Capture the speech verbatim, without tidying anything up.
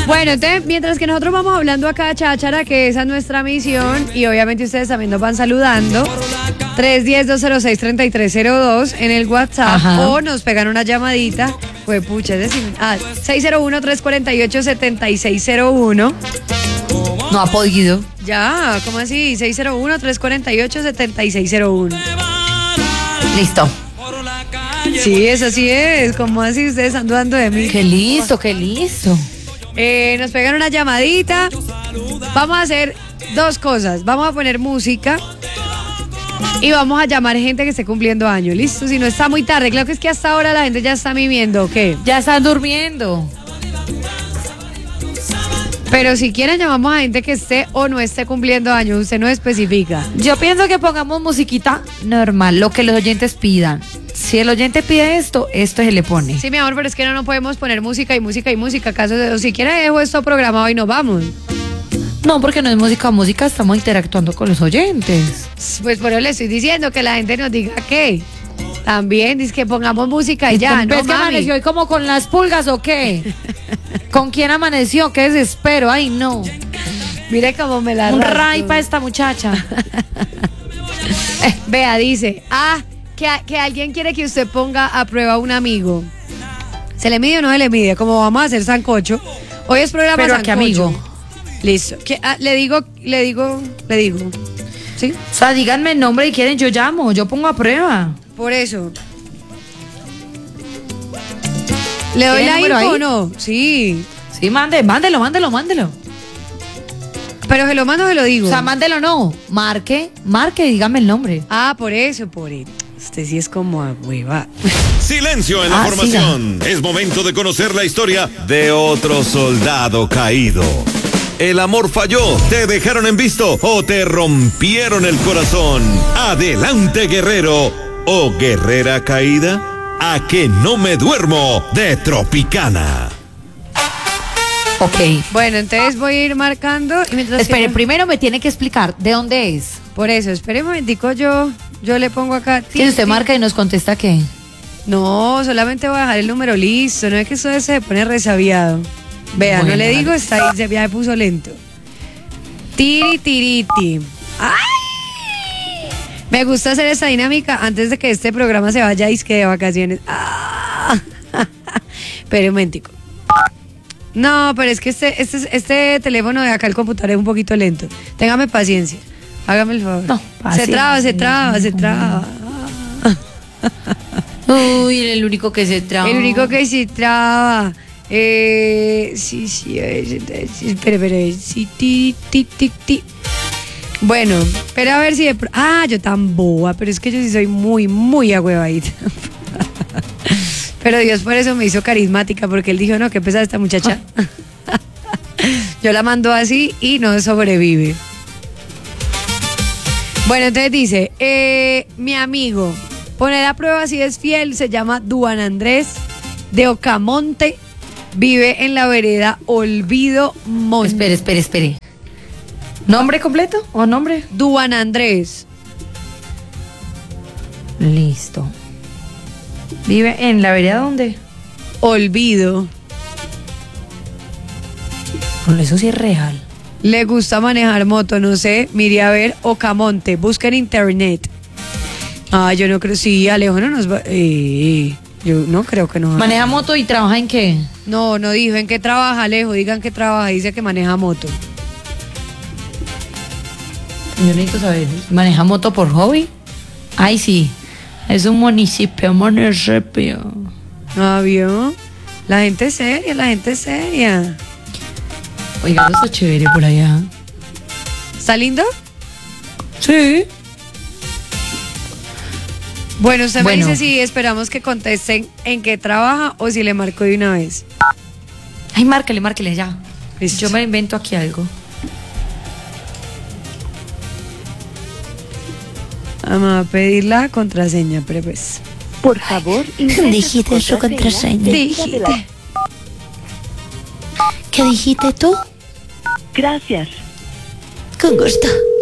Bueno, entonces, mientras que nosotros vamos hablando acá, cháchara, que esa es nuestra misión, y obviamente ustedes también nos van saludando, tres uno cero, dos cero seis, tres tres cero dos en el WhatsApp. Ajá. O nos pegan una llamadita, pues pucha, es decir, ah, seis cero uno, tres cuatro ocho, siete seis cero uno. No ha podido. Ya, ¿cómo así? seis cero uno, tres cuatro ocho, siete seis cero uno. Listo. Sí, eso sí es. ¿Cómo así ustedes están dudando de mí? Qué listo, qué listo. Eh, nos pegan una llamadita. Vamos a hacer dos cosas. Vamos a poner música y vamos a llamar gente que esté cumpliendo años. ¿Listo? Si no está muy tarde. Claro que es que hasta ahora la gente ya está mimiendo, ¿o qué? Ya están durmiendo. Pero si quieren llamamos a gente que esté o no esté cumpliendo años. Usted no especifica. Yo pienso que pongamos musiquita normal, lo que los oyentes pidan. Si el oyente pide esto, esto se le pone. Sí, mi amor, pero es que no, no podemos poner música y música y música. ¿Acaso? O si quiere dejo esto programado y nos vamos. No, porque no es música, música, estamos interactuando con los oyentes. Pues por eso le estoy diciendo que la gente nos diga qué. También dice que pongamos música y, y ya, ¿no, mami? ¿Qué amaneció hoy como con las pulgas o qué? ¿Con quién amaneció? ¿Qué desespero? Ay, no. Mire cómo me la Un rasco. ray para esta muchacha. eh, vea, dice, ah, que, que alguien quiere que usted ponga a prueba a un amigo. ¿Se le mide o no se le mide? Como vamos a hacer sancocho. Hoy es programa Pero sancocho. ¿a qué amigo? Listo. ¿Qué, ah, le digo, le digo, le digo. ¿Sí? O sea, díganme el nombre y quieren, yo llamo, yo pongo a prueba. Por eso. ¿Le doy la info o no? Sí. Sí, mande, mándelo, mándelo, mándelo. Pero se lo mando, se lo digo. O sea, mándelo no. Marque, marque, dígame el nombre. Ah, por eso, por eso. Usted sí es como a hueva. Silencio en la ah, formación. Siga. Es momento de conocer la historia de otro soldado caído. El amor falló, te dejaron en visto o te rompieron el corazón. Adelante, guerrero o guerrera caída. A que no me duermo de Tropicana. Ok. Bueno, entonces voy a ir marcando. Y mientras Espere, que... primero me tiene que explicar de dónde es. Por eso, espere un momentico, yo, yo le pongo acá. Si usted marca y nos contesta qué. No, solamente voy a dejar el número listo. No es que eso se pone resabiado. Vea, bueno, no le digo, está ahí, se ya me puso lento. Tiri, tiriti. ¡Ay! Me gusta hacer esta dinámica antes de que este programa se vaya y que de vacaciones. ¡Ah! Pero un momentico. No, pero es que este, este, este teléfono de acá, el computador, es un poquito lento. Téngame paciencia. Hágame el favor. No, se traba, se traba, se traba. Uy, el único que se traba. El único que se traba. Eh, sí, sí, espere, espere. Sí, ti, ti, ti, ti. Bueno, pero a ver si de pro- Ah, yo tan boba, pero es que yo sí soy muy, muy agüevadita. Pero Dios por eso me hizo carismática, porque él dijo, no, qué pesada esta muchacha. Yo la mando así y no sobrevive. Bueno, entonces dice, eh, mi amigo, poner a prueba si es fiel, se llama Duan Andrés de Ocamonte, vive en la vereda Olvido Monte. Espere, espere, espere. ¿Nombre completo o nombre? Duan Andrés. Listo. ¿Vive en la vereda dónde? Olvido. Bueno, eso sí es real. Le gusta manejar moto, no sé, mire a ver, Ocamonte, busca en internet. Ah, yo no creo, sí, Alejo no nos va, eh, yo no creo que nos va. ¿Maneja moto y trabaja en qué? No, no dijo en qué trabaja, Alejo, digan que trabaja, dice que maneja moto. Yo necesito saber, ¿maneja moto por hobby? Ay, sí, es un municipio, municipio. Ah, ¿vio? La gente es seria, la gente es seria. Oiga, eso está chévere por allá. ¿Está lindo? Sí. Bueno, usted Bueno. me dice si esperamos que contesten en qué trabaja o si le marco de una vez. Ay, márquele, márquele ya. Listo. Yo me invento aquí algo. Vamos a pedir la contraseña, pero pues. Por favor, Dijiste su contraseña. Dijiste. ¿Qué dijiste tú? Gracias. Con gusto.